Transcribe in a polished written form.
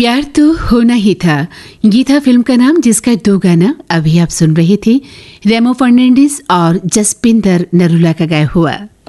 प्यार तो होना ही था, ये था फिल्म का नाम, जिसका 2 गाना अभी आप सुन रहे थे रेमो फर्नांडिस और जसपिंदर नरूला का गाया हुआ।